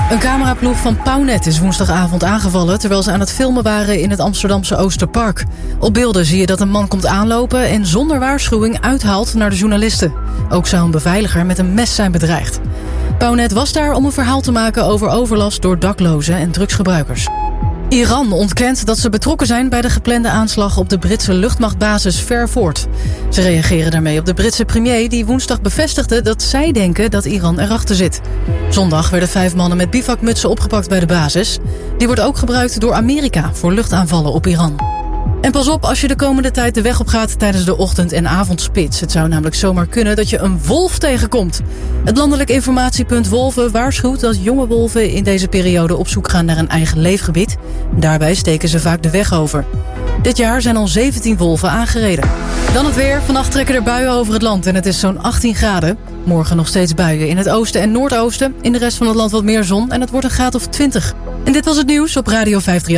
Een cameraploeg van Pownet is woensdagavond aangevallen terwijl ze aan het filmen waren in het Amsterdamse Oosterpark. Op beelden zie je dat een man komt aanlopen en zonder waarschuwing uithaalt naar de journalisten. Ook zou een beveiliger met een mes zijn bedreigd. Pownet was daar om een verhaal te maken over overlast door daklozen en drugsgebruikers. Iran ontkent dat ze betrokken zijn bij de geplande aanslag op de Britse luchtmachtbasis Fairford. Ze reageren daarmee op de Britse premier die woensdag bevestigde dat zij denken dat Iran erachter zit. Zondag werden 5 mannen met bivakmutsen opgepakt bij de basis. Die wordt ook gebruikt door Amerika voor luchtaanvallen op Iran. En pas op als je de komende tijd de weg op gaat tijdens de ochtend- en avondspits. Het zou namelijk zomaar kunnen dat je een wolf tegenkomt. Het landelijk informatiepunt Wolven waarschuwt dat jonge wolven in deze periode op zoek gaan naar een eigen leefgebied. Daarbij steken ze vaak de weg over. Dit jaar zijn al 17 wolven aangereden. Dan het weer. Vannacht trekken er buien over het land en het is zo'n 18 graden. Morgen nog steeds buien in het oosten en noordoosten. In de rest van het land wat meer zon en het wordt een graad of 20. En dit was het nieuws op Radio 538.